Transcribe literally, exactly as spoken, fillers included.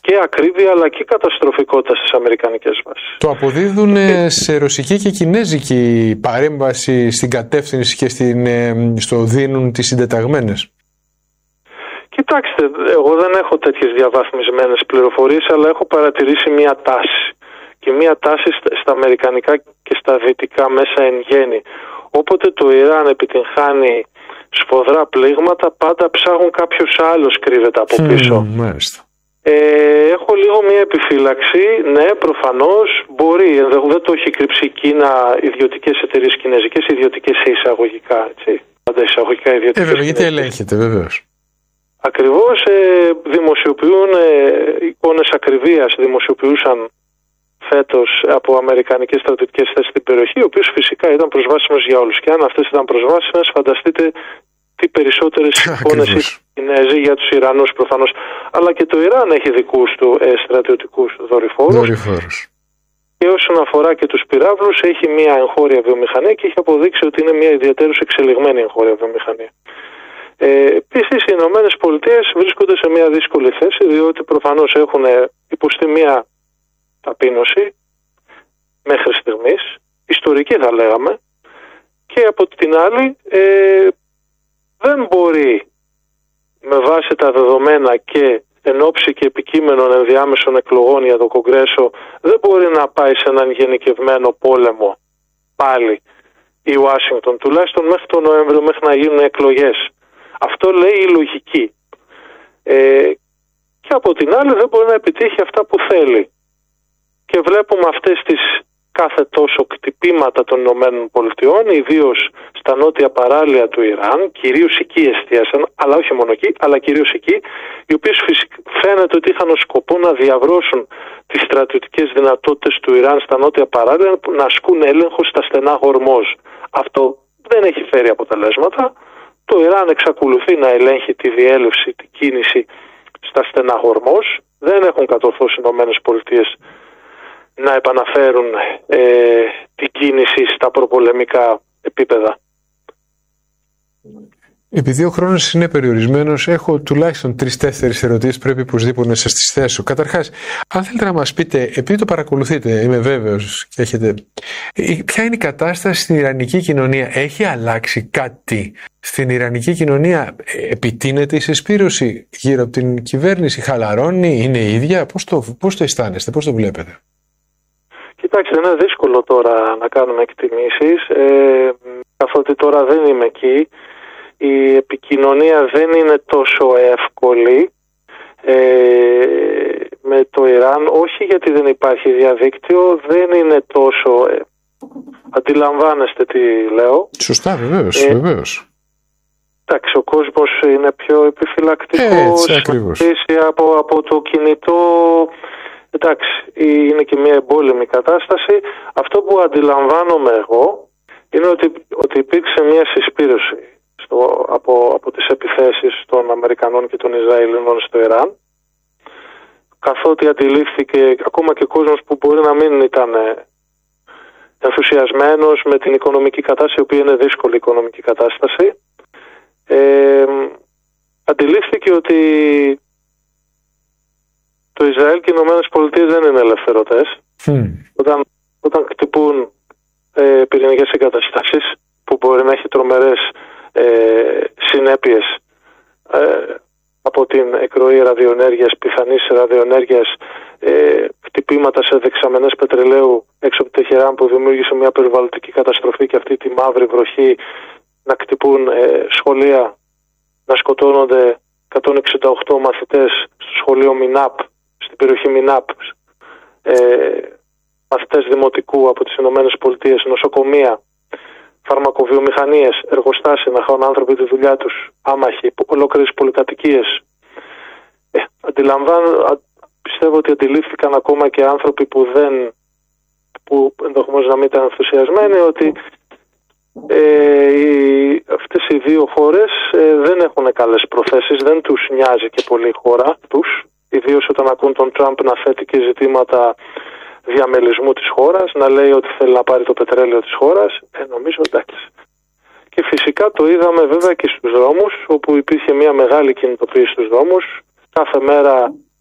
και ακρίβεια αλλά και καταστροφικότητα στις αμερικανικές βάσεις. Το αποδίδουν ε, σε ρωσική και κινέζικη παρέμβαση στην κατεύθυνση και στην, ε, στο δίνουν τις συντεταγμένες. Κοιτάξτε, εγώ δεν έχω τέτοιες διαβαθμισμένες πληροφορίες, αλλά έχω παρατηρήσει μία τάση. Και μία τάση στα αμερικανικά και στα δυτικά μέσα εν γέννη. Όποτε το Ιράν επιτυγχάνει σφοδρά πλήγματα, πάντα ψάχνουν κάποιος άλλος κρύβεται από πίσω. Mm, μάλιστα. Ε, έχω λίγο μία επιφύλαξη. Ναι, προφανώς μπορεί. Δεν το έχει κρύψει η Κίνα, ιδιωτικές εταιρείες κινέζικες, ιδιωτικές εισαγωγικά. Έτσι. Πάντα εισαγωγικά ιδιωτικές. Ε, βέβαια, γιατί ελέγχεται, βεβαίως. Ακριβώς ε, δημοσιοποιούν ε, εικόνες ακριβίας, δημοσιοποιούσαν φέτος από αμερικανικές στρατιωτικές θέσεις στην περιοχή, οι οποίες φυσικά ήταν προσβάσιμες για όλους. Και αν αυτές ήταν προσβάσιμες, φανταστείτε τι περισσότερες εικόνες οι Κινέζοι για τους Ιρανούς προφανώς. Αλλά και το Ιράν έχει δικούς του ε, στρατιωτικούς δορυφόρους. Δορυφόρους. Και όσον αφορά και τους πυράβλους, έχει μια εγχώρια βιομηχανία και έχει αποδείξει ότι είναι μια ιδιαίτερως εξελιγμένη εγχώρια βιομηχανία. Ε, Επίσης, οι Ηνωμένες Πολιτείες βρίσκονται σε μια δύσκολη θέση, διότι προφανώς έχουν υποστεί μια ταπείνωση μέχρι στιγμής, ιστορική θα λέγαμε, και από την άλλη ε, δεν μπορεί με βάση τα δεδομένα και εν ώψη και επικείμενων ενδιάμεσων εκλογών για το Κογκρέσο, δεν μπορεί να πάει σε έναν γενικευμένο πόλεμο πάλι η Ουάσιγκτον, τουλάχιστον μέχρι τον Νοέμβριο, μέχρι να γίνουν εκλογές. Αυτό λέει η λογική. Ε, και από την άλλη δεν μπορεί να επιτύχει αυτά που θέλει. Και βλέπουμε αυτές τις κάθε τόσο κτυπήματα των Ηνωμένων Πολιτειών, ιδίως στα νότια παράλια του Ιράν, κυρίως εκεί εστίασαν, αλλά όχι μόνο εκεί, αλλά κυρίως εκεί, οι οποίες φαίνεται ότι είχαν ως σκοπό να διαβρώσουν τις στρατιωτικές δυνατότητες του Ιράν στα νότια παράλια, να ασκούν έλεγχο στα στενά Χορμόζ. Αυτό δεν έχει φέρει αποτελέσματα. Το Ιράν εξακολουθεί να ελέγχει τη διέλευση, τη κίνηση στα στενά Χορμόζ. Δεν έχουν κατορθώσει οι Ηνωμένες Πολιτείες να επαναφέρουν ε, την κίνηση στα προπολεμικά επίπεδα. Επειδή ο χρόνος είναι περιορισμένος, έχω τουλάχιστον τρεις-τέσσερις ερωτήσεις πρέπει οπωσδήποτε να σας τις θέσω. Καταρχάς, αν θέλετε να μας πείτε, επειδή το παρακολουθείτε, είμαι βέβαιος, έχετε, ποια είναι η κατάσταση στην Ιρανική κοινωνία, έχει αλλάξει κάτι στην Ιρανική κοινωνία, επιτείνεται η συσπήρωση γύρω από την κυβέρνηση, χαλαρώνει, είναι η ίδια, πώς το, πώς το αισθάνεστε, πώς το βλέπετε? Κοιτάξτε, είναι δύσκολο τώρα να κάνουμε εκτιμήσεις, ε, καθότι τώρα δεν είμαι εκεί. Η επικοινωνία δεν είναι τόσο εύκολη ε, με το Ιράν, όχι γιατί δεν υπάρχει διαδίκτυο, δεν είναι τόσο... Ε, αντιλαμβάνεστε τι λέω. Σωστά, βεβαίως, ε, βεβαίως. Εντάξει, ο κόσμος είναι πιο επιφυλακτικός, από, από το κινητό. Εντάξει, είναι και μια εμπόλεμη κατάσταση. Αυτό που αντιλαμβάνομαι εγώ είναι ότι, ότι υπήρξε μια συσπήρωση στο, από, από τις επιθέσεις των Αμερικανών και των Ισραηλινών στο Ιράν, καθότι αντιλήφθηκε ακόμα και ο κόσμος που μπορεί να μην ήταν ενθουσιασμένος με την οικονομική κατάσταση, η οποία είναι δύσκολη οικονομική κατάσταση, ε, αντιλήφθηκε ότι το Ισραήλ και οι Ηνωμένες Πολιτείες δεν είναι ελευθερωτές. Mm. Όταν, όταν χτυπούν ε, πυρηνικές εγκαταστάσεις που μπορεί να έχει τρομερές ε, συνέπειες ε, από την εκροή ραδιοενέργειας, πιθανής ραδιοενέργειας, ε, χτυπήματα σε δεξαμενές πετρελαίου έξω από το Τεχεράν που δημιούργησε μια περιβαλλοντική καταστροφή και αυτή τη μαύρη βροχή, να χτυπούν ε, σχολεία, να σκοτώνονται εκατόν εξήντα οκτώ μαθητές στο σχολείο Μινάπ, στην περιοχή Μινάπ, ε, μαθητές δημοτικού από τις Ηνωμένες Πολιτείες, νοσοκομεία, φαρμακοβιομηχανίες, εργοστάσια, να χάνουν άνθρωποι τη δουλειά τους, άμαχοι, ολόκληρες πολυκατοικίες. Ε, αντιλαμβάνω, πιστεύω ότι αντιλήφθηκαν ακόμα και άνθρωποι που δεν, που ενδεχομένως να μην ήταν ενθουσιασμένοι, ότι ε, οι, αυτές οι δύο χώρες ε, δεν έχουν καλές προθέσεις, δεν τους νοιάζει και πολύ η χώρα τους, ιδίως όταν ακούν τον Τραμπ να θέτει και ζητήματα διαμελισμού της χώρας, να λέει ότι θέλει να πάρει το πετρέλαιο της χώρας, ε, νομίζω εντάξει. Και φυσικά το είδαμε βέβαια και στους δρόμους, όπου υπήρχε μια μεγάλη κινητοποίηση στους δρόμους. Κάθε μέρα